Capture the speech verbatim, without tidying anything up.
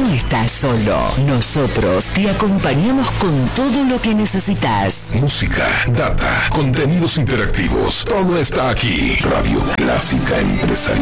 estás solo. Nosotros te acompañamos con todo lo que necesitas. Música, data, contenidos interactivos. Todo está aquí. Radio Clásica Empresarial.